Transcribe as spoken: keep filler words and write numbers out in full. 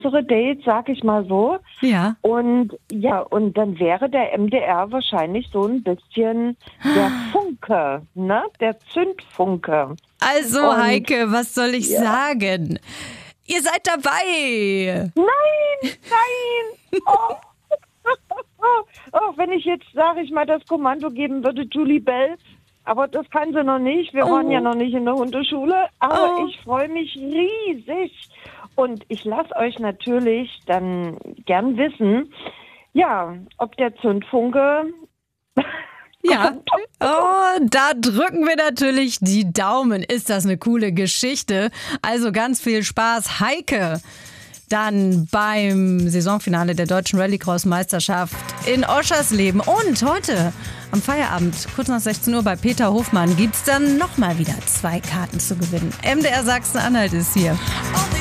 bessere Dates, sag ich mal so. Ja. Und ja, und dann wäre der M D R wahrscheinlich so ein bisschen der Funke, ne? Der Zündfunke. Also, Und, Heike, was soll ich ja. sagen? Ihr seid dabei. Nein, nein. Oh. Oh, wenn ich jetzt, sage ich mal, das Kommando geben würde, Julie Bell, aber das kann sie noch nicht. Wir Oh. waren ja noch nicht in der Hundeschule. Aber Oh. ich freue mich riesig. Und ich lasse euch natürlich dann gern wissen, ja, ob der Zündfunke... Ja, oh, da drücken wir natürlich die Daumen. Ist das eine coole Geschichte? Also ganz viel Spaß, Heike. Dann beim Saisonfinale der Deutschen Rallycross-Meisterschaft in Oschersleben. Und heute am Feierabend, kurz nach sechzehn Uhr bei Peter Hofmann, gibt's dann nochmal wieder zwei Karten zu gewinnen. M D R Sachsen-Anhalt ist hier.